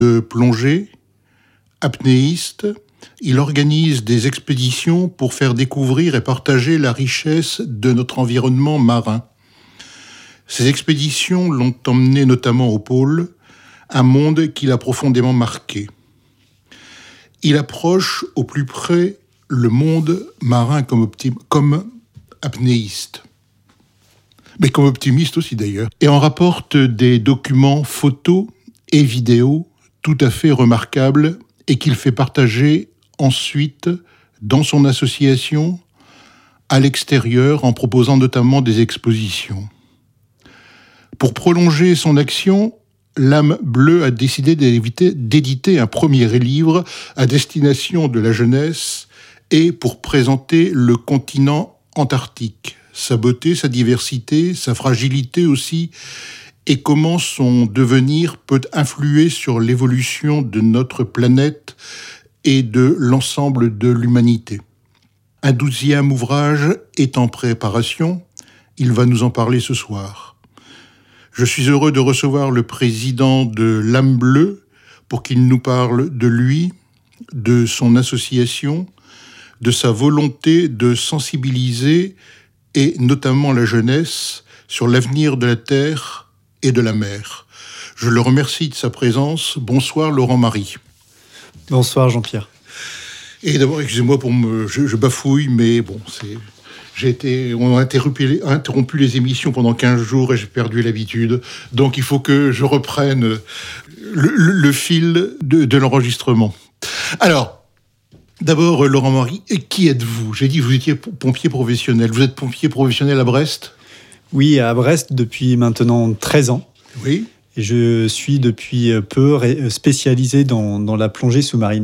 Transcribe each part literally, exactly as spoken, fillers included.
de plongée, apnéiste. Il organise des expéditions pour faire découvrir et partager la richesse de notre environnement marin. Ces expéditions l'ont emmené notamment au pôle, un monde qui l'a profondément marqué. Il approche au plus près le monde marin comme, optim- comme apnéiste, mais comme optimiste aussi d'ailleurs, et en rapporte des documents photos et vidéos tout à fait remarquables et qu'il fait partager ensuite dans son association à l'extérieur en proposant notamment des expositions. Pour prolonger son action, l'âme bleue a décidé d'éditer un premier livre à destination de la jeunesse et pour présenter le continent antarctique, sa beauté, sa diversité, sa fragilité aussi, et comment son devenir peut influer sur l'évolution de notre planète et de l'ensemble de l'humanité. Un douzième ouvrage est en préparation, il va nous en parler ce soir. Je suis heureux de recevoir le président de l'âme bleue pour qu'il nous parle de lui, de son association, de sa volonté de sensibiliser et notamment la jeunesse sur l'avenir de la Terre et de la mer. Je le remercie de sa présence. Bonsoir Laurent Marie. Bonsoir Jean-Pierre. Et d'abord, excusez-moi pour me... Je, je bafouille, mais bon, c'est... J'ai été... On a interrompu les, interrompu les émissions pendant quinze jours et j'ai perdu l'habitude. Donc il faut que je reprenne le, le, le fil de, de l'enregistrement. Alors, d'abord, Laurent Marie, qui êtes-vous ? J'ai dit que vous étiez pompier professionnel. Vous êtes pompier professionnel à Brest ? Oui, à Brest depuis maintenant treize ans. Oui. Et je suis depuis peu spécialisé dans, dans la plongée sous-marine.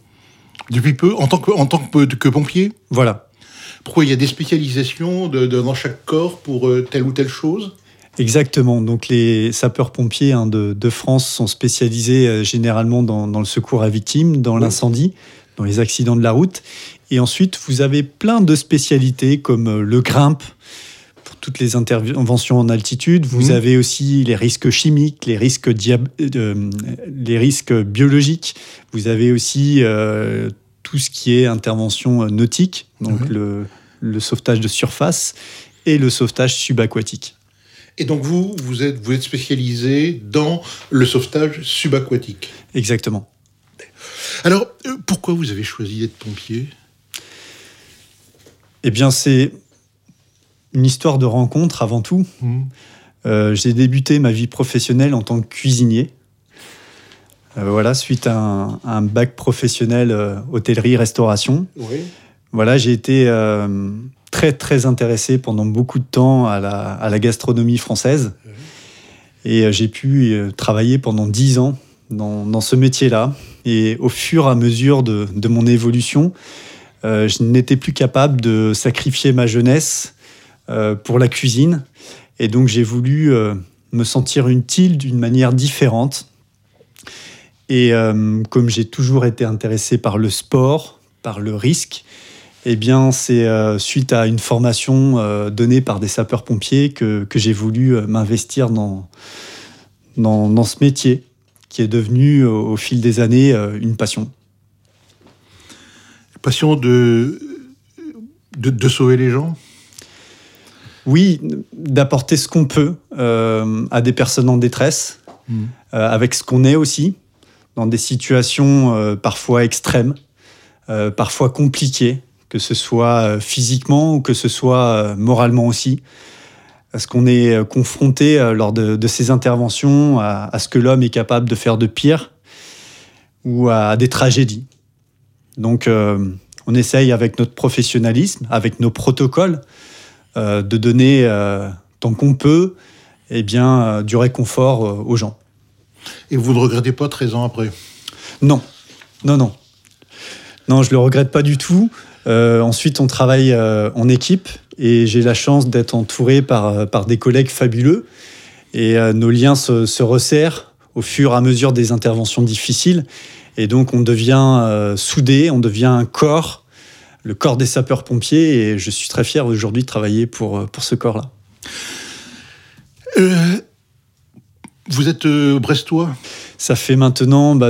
Depuis peu, en tant que, en tant que, que pompier ? Voilà. Pourquoi il y a des spécialisations de, de, dans chaque corps pour euh, telle ou telle chose ? Exactement. Donc les sapeurs-pompiers hein, de, de France sont spécialisés euh, généralement dans, dans le secours à victimes, dans oui. l'incendie, dans les accidents de la route. Et ensuite, vous avez plein de spécialités comme euh, le grimpe, pour toutes les interventions en altitude. Vous mmh. avez aussi les risques chimiques, les risques, diab- euh, les risques biologiques. Vous avez aussi euh, tout ce qui est intervention nautique, donc mmh. le, le sauvetage de surface et le sauvetage subaquatique. Et donc vous, vous êtes, vous êtes spécialisé dans le sauvetage subaquatique. Exactement. Alors, pourquoi vous avez choisi d'être pompier ? Eh bien, c'est une histoire de rencontre avant tout. Mmh. Euh, j'ai débuté ma vie professionnelle en tant que cuisinier. Euh, voilà, suite à un, un bac professionnel euh, hôtellerie-restauration. Oui. Voilà, j'ai été euh, très très intéressé pendant beaucoup de temps à la, à la gastronomie française. Oui. Et euh, j'ai pu euh, travailler pendant dix ans dans, dans ce métier-là. Et au fur et à mesure de, de mon évolution, euh, je n'étais plus capable de sacrifier ma jeunesse euh, pour la cuisine. Et donc j'ai voulu euh, me sentir utile d'une manière différente. Et euh, comme j'ai toujours été intéressé par le sport, par le risque, eh bien c'est euh, suite à une formation euh, donnée par des sapeurs-pompiers que, que j'ai voulu euh, m'investir dans, dans, dans ce métier, qui est devenu au, au fil des années euh, une passion. Passion de, de, de sauver les gens ? Oui, d'apporter ce qu'on peut euh, à des personnes en détresse, mmh. euh, avec ce qu'on est aussi, dans des situations euh, parfois extrêmes, euh, parfois compliquées, que ce soit euh, physiquement ou que ce soit euh, moralement aussi. Parce qu'on est euh, confronté euh, lors de, de ces interventions à, à ce que l'homme est capable de faire de pire ou à, à des tragédies. Donc euh, on essaye avec notre professionnalisme, avec nos protocoles, euh, de donner, euh, tant qu'on peut, eh bien, euh, du réconfort euh, aux gens. Et vous ne regrettez pas treize ans après ? Non, non, non. Non, je ne le regrette pas du tout. Euh, ensuite, on travaille euh, en équipe et j'ai la chance d'être entouré par, par des collègues fabuleux. Et euh, nos liens se, se resserrent au fur et à mesure des interventions difficiles. Et donc, on devient euh, soudé, on devient un corps, le corps des sapeurs-pompiers. Et je suis très fier aujourd'hui de travailler pour, pour ce corps-là. Euh... Vous êtes euh, brestois ? Ça fait maintenant bah,